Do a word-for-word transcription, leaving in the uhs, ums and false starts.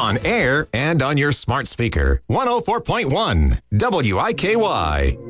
on air and on your smart speaker. one oh four point one W I K Y.